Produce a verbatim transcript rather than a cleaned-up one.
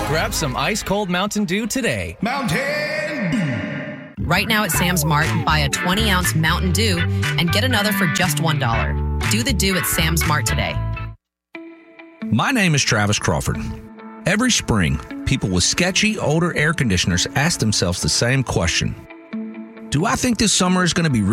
Grab some ice-cold Mountain Dew today. Mountain Dew. Right now at Sam's Mart, buy a twenty-ounce Mountain Dew and get another for just one dollar. Do the Dew at Sam's Mart today. My name is Travis Crawford. Every spring, people with sketchy, older air conditioners ask themselves the same question. Do I think this summer is going to be